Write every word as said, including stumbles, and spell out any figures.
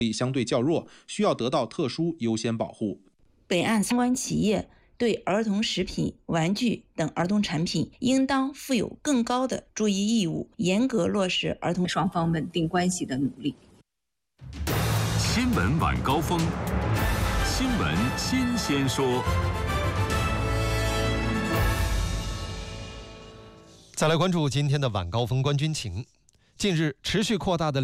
力相对较弱，需要得到特殊优先保护。 本案相关企业对儿童食品、玩具等儿童产品应当负有更高的注意义务，严格落实儿童双方稳定关系的努力。 新闻晚高峰，新闻新鲜说。 再来关注今天的晚高峰官军情。近日持续扩大的